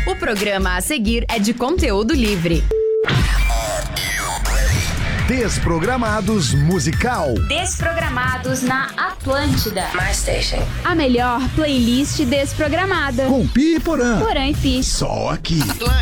O programa a seguir é de conteúdo livre. Desprogramados Musical. Desprogramados na Atlântida. My station. A melhor playlist desprogramada. Com Pi e Porã. Porã e Pi. Só aqui. Atlântida.